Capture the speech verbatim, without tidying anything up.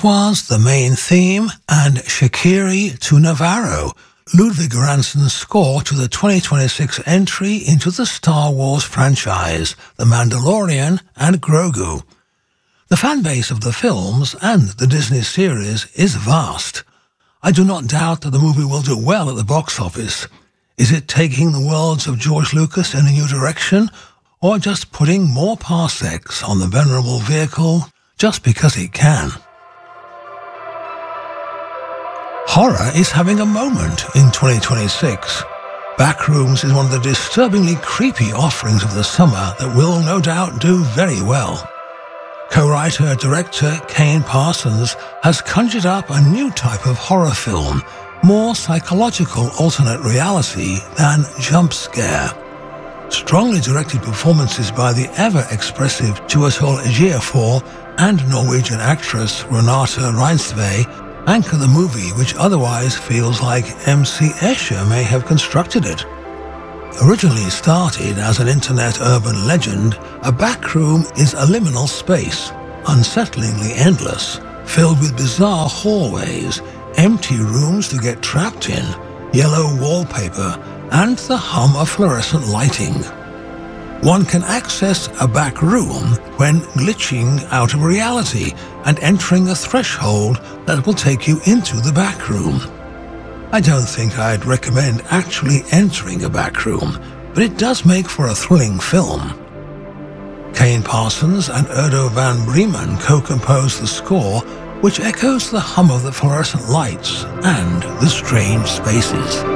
That was the main theme and Shakiri to Navarro, Ludwig Göransson's score to the twenty twenty-six entry into the Star Wars franchise, The Mandalorian and Grogu. The fanbase of the films and the Disney series is vast. I do not doubt that the movie will do well at the box office. Is it taking the worlds of George Lucas in a new direction, or just putting more parsecs on the venerable vehicle just because it can? Horror is having a moment in twenty twenty-six. Backrooms is one of the disturbingly creepy offerings of the summer that will no doubt do very well. Co-writer-director Kane Parsons has conjured up a new type of horror film, more psychological alternate reality than jump scare. Strongly directed performances by the ever-expressive Chiwetel Ejiofor and Norwegian actress Renate Reinsve anchor the movie, which otherwise feels like M C Escher may have constructed it. Originally started as an internet urban legend, a backroom is a liminal space, unsettlingly endless, filled with bizarre hallways, empty rooms to get trapped in, yellow wallpaper, and the hum of fluorescent lighting. One can access a back room when glitching out of reality and entering a threshold that will take you into the back room. I don't think I'd recommend actually entering a back room, but it does make for a thrilling film. Kane Parsons and Udo van Bremen co-composed the score, which echoes the hum of the fluorescent lights and the strange spaces.